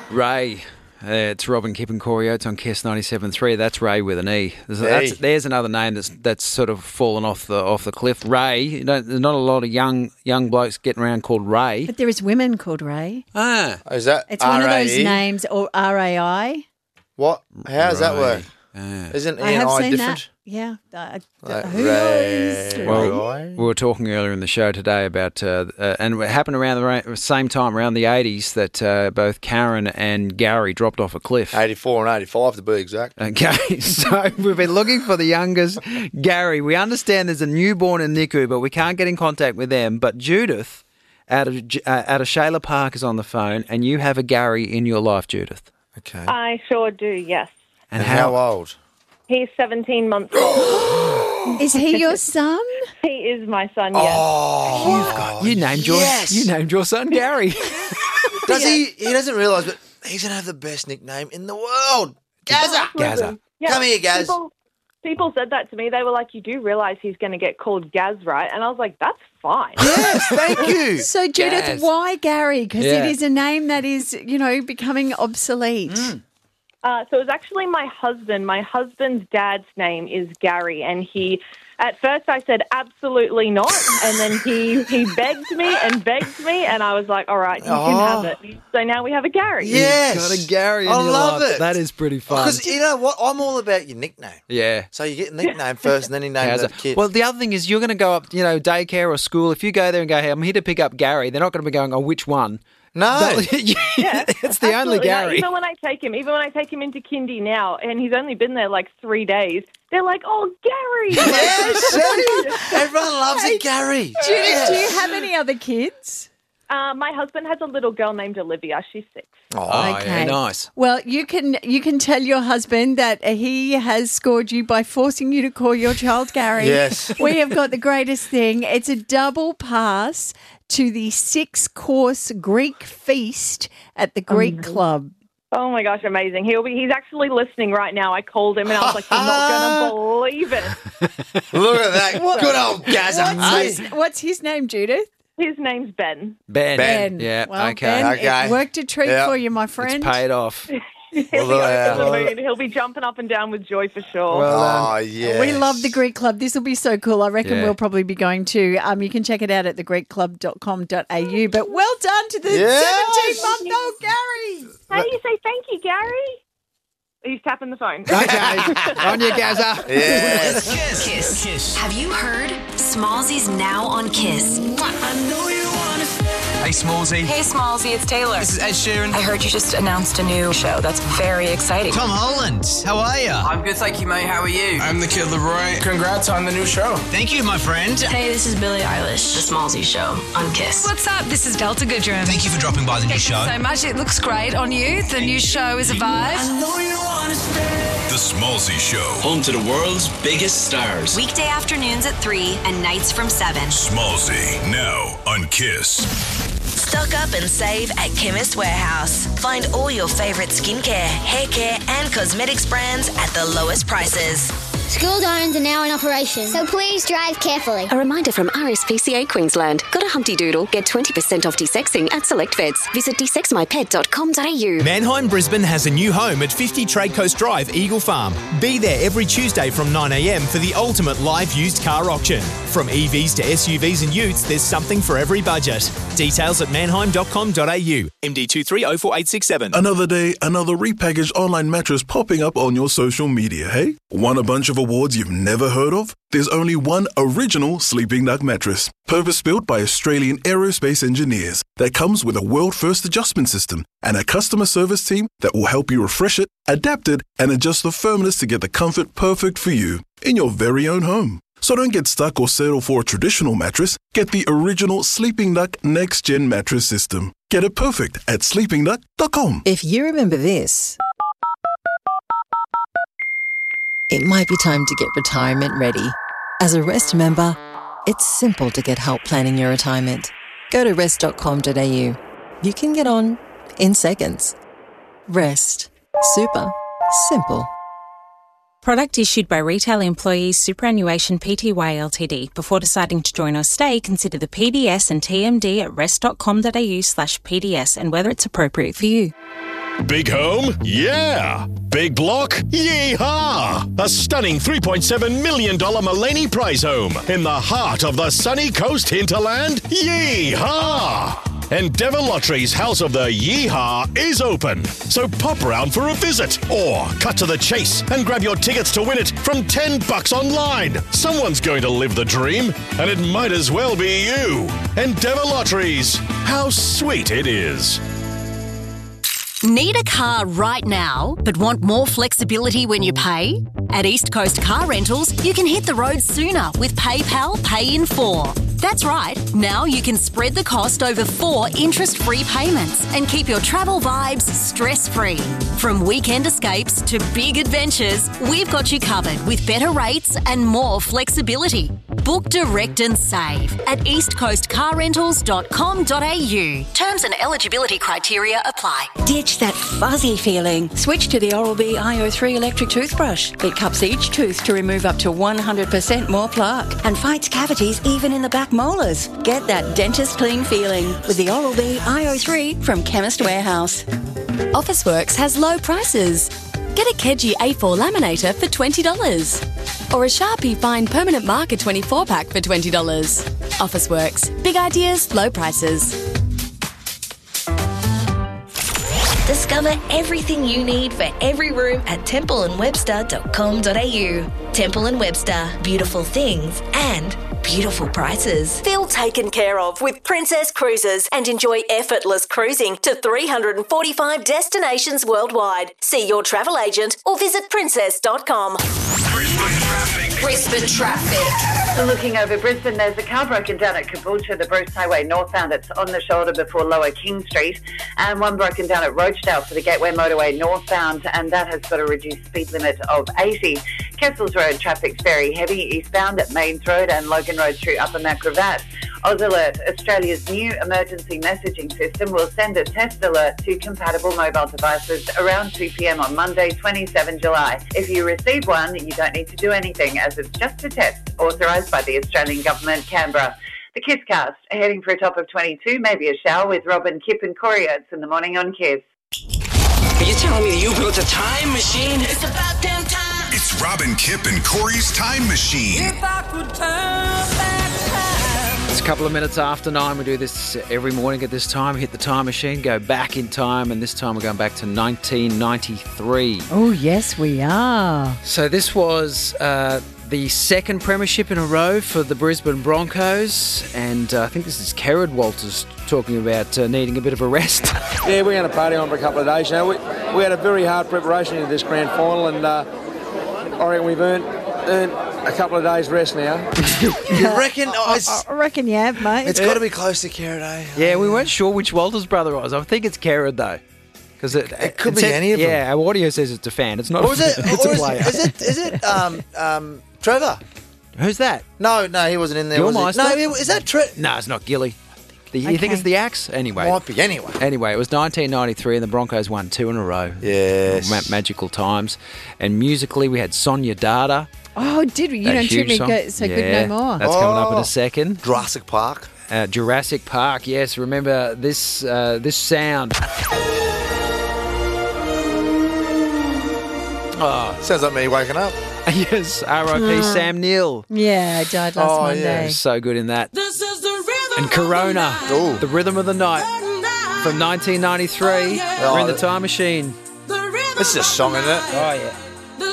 Ray. It's Robin, Kip and Corey Oates on Kiss 97.3. That's Ray with an E. There's another name that's sort of fallen off the cliff. Ray. There's not a lot of young blokes getting around called Ray. But there is women called Ray. Ah. Is that It's one of those names, or RAI. What? How does that work? Isn't E and I different? That. Yeah. Who knows? Well, we were talking earlier in the show today about, and it happened around the same time, around the 80s, that both Karen and Gary dropped off a cliff. 84 and 85 to be exact. Okay, so we've been looking for the youngest, Gary. We understand there's a newborn in NICU, but we can't get in contact with them. But Judith out of Shayla Park is on the phone, and you have a Gary in your life, Judith. Okay. I sure do, yes. And how old? He's 17 months old. Is he your son? He is my son, yes. Oh, you named your son Gary. Does he? He doesn't realise, but he's going to have the best nickname in the world. Gazza. Yeah, Come here, Gaz. People said that to me. They were like, you do realise he's going to get called Gaz, right? And I was like, that's fine. Yes, thank you. So, Judith, Gaz. why Gary? Because Yeah. it is a name that is, becoming obsolete. So it was actually my husband. My husband's dad's name is Gary, and at first I said absolutely not, and then he begged me, and I was like, all right, you can have it. So now we have a Gary. Yes. You've got a Gary in I your love life. it. That is pretty fun. Because you know what? I'm all about your nickname. Yeah. So you get a nickname first and then you name the kid. Well, the other thing is you're going to go up, daycare or school. If you go there and go, hey, I'm here to pick up Gary, they're not going to be going, oh, which one? No. It's the only Absolutely. Gary. Even when I take him into kindy now, and he's only been there like 3 days, they're like, oh, Gary. Yes, see? Everyone loves it, Gary. Judith, do you have any other kids? My husband has a little girl named Olivia. She's 6. Oh, yeah, nice. Well, you can tell your husband that he has scored you by forcing you to call your child Gary. Yes. We have got the greatest thing. It's a double pass to the 6-course Greek feast at the Greek Club. Oh, my gosh, amazing. He's actually listening right now. I called him, and I was like, you're not going to believe it. Look at that. Good old Gazza. What's his name, Judith? His name's Ben. Ben. Yeah, Well, okay. Ben, Okay. it worked a treat Yeah. for you, my friend. It's paid off. He'll be over the moon. He'll be jumping up and down with joy for sure. Oh, yes. We love the Greek Club. This will be so cool. I reckon we'll probably be going to. You can check it out at thegreekclub.com.au. But well done to the 17-month-old Gary. How do you say thank you, Gary? He's tapping the phone. Okay, on you, Gazza. Yes. Kiss. Have you heard? Smallsy's now on Kiss. Hey, Smallsy. Hey, Smallsy, it's Taylor. This is Ed Sheeran. I heard you just announced a new show. That's very exciting. Tom Holland. How are you? I'm good, thank you, mate. How are you? I'm the Kid Leroy. Congrats on the new show. Thank you, my friend. Hey, this is Billie Eilish. The Smallsy Show on Kiss. What's up? This is Delta Goodrum. Thank you for dropping by the new show. So much. It looks great on you. The new show is a vibe. The Smallsy Show. Home to the world's biggest stars. Weekday afternoons at 3 and nights from 7. Smallsy, now on Kiss. Stock up and save at Chemist Warehouse. Find all your favourite skincare, hair care and cosmetics brands at the lowest prices. School zones are now in operation, so please drive carefully. A reminder from RSPCA Queensland. Got a Humpty Doodle? Get 20% off desexing at select vets. Visit desexmypet.com.au. Mannheim Brisbane has a new home at 50 Trade Coast Drive, Eagle Farm. Be there every Tuesday from 9am for the ultimate live used car auction. From EVs to SUVs and utes, there's something for every budget. Details at mannheim.com.au. MD2304867. Another day, another repackaged online mattress popping up on your social media, hey? Want a bunch of awards you've never heard of? There's only one original Sleeping Duck mattress, purpose-built by Australian aerospace engineers, that comes with a world-first adjustment system and a customer service team that will help you refresh it, adapt it, and adjust the firmness to get the comfort perfect for you in your very own home. So don't get stuck or settle for a traditional mattress. Get the original Sleeping Duck Next Gen mattress system. Get it perfect at sleepingduck.com. If you remember this, it might be time to get retirement ready. As a Rest member, it's simple to get help planning your retirement. Go to rest.com.au. You can get on in seconds. Rest. Super. Simple. Product issued by Retail Employees Superannuation Pty Ltd. Before deciding to join or stay, consider the PDS and TMD at rest.com.au/PDS and whether it's appropriate for you. Big home? Yeah. Big block? Yeehaw! A stunning $3.7 million Mullaney prize home in the heart of the sunny coast hinterland? Yeehaw! Endeavour Lottery's House of the Yeehaw is open, so pop round for a visit or cut to the chase and grab your tickets to win it from $10 online. Someone's going to live the dream, and it might as well be you. Endeavour Lotteries. How sweet it is. Need a car right now, but want more flexibility when you pay? At East Coast Car Rentals, you can hit the road sooner with PayPal Pay in 4. That's right, now you can spread the cost over 4 interest-free payments and keep your travel vibes stress-free. From weekend escapes to big adventures, we've got you covered with better rates and more flexibility. Book direct and save at eastcoastcarrentals.com.au. Terms and eligibility criteria apply. Ditch that fuzzy feeling. Switch to the Oral-B IO3 electric toothbrush. It cups each tooth to remove up to 100% more plaque and fights cavities even in the back molars. Get that dentist clean feeling with the Oral-B IO3 from Chemist Warehouse. Officeworks has low prices. Get a Keji A4 laminator for $20 or a Sharpie Fine Permanent Marker 24-pack for $20. Officeworks. Big ideas, low prices. Discover everything you need for every room at templeandwebster.com.au. Temple & Webster. Beautiful things and beautiful prices. Feel taken care of with Princess Cruises and enjoy effortless cruising to 345 destinations worldwide. See your travel agent or visit princess.com. Brisbane traffic. Looking over Brisbane, there's a car broken down at Caboolture, the Bruce Highway northbound. It's on the shoulder before Lower King Street, and one broken down at Rochedale for the Gateway Motorway northbound, and that has got a reduced speed limit of 80. Kessels Road traffic's very heavy eastbound at Mains Road and Logan Road through Upper Macravat. Oz Alert, Australia's new emergency messaging system, will send a test alert to compatible mobile devices around 2 p.m. on Monday, 27 July. If you receive one, you don't need to do anything, as it's just a test authorised by the Australian Government, Canberra. The Kiss Cast, heading for a top of 22, maybe a shower with Robin, Kip and Corey Oates in the morning on Kiss. Are you telling me that you built a time machine? It's about damn time. It's Robin, Kip and Corey's Time Machine. If I could turn back time. It's a couple of minutes after 9. We do this every morning at this time. Hit the time machine, go back in time, and this time we're going back to 1993. Oh, yes, we are. So this was the second premiership in a row for the Brisbane Broncos, and I think this is Kerrod Walters talking about needing a bit of a rest. Yeah, we had a party on for a couple of days. You know, we had a very hard preparation into this grand final, and I reckon we've earned a couple of days rest now. You reckon? I reckon you have, mate. It's got to be close to Kerrod, eh? Yeah, we weren't sure which Walters brother it was. I think it's Kerrod, though. Because it could be any of them. Yeah, our audio says it's a fan. It's not Or a is it? it's Or a player. is it Trevor? Who's that? No, he wasn't in there. Was he? Gilmeister? No, is that Trevor? No, it's not Gilly. You think it's the Axe? Anyway. Might be anyway. Anyway, it was 1993 and the Broncos won 2 in a row. Yes. Magical times. And musically, we had Sonia Dada. Oh, did we? You don't treat me so good no more. That's coming up in a second. Jurassic Park. Jurassic Park, yes. Remember this sound. Oh, sounds like me waking up. Yes, R.I.P. Sam Neill. Yeah, I died last Monday. Yeah. So good in that. And Corona, the Rhythm of the Night from 1993. We're in the time machine. This is a song, isn't it? Oh, yeah.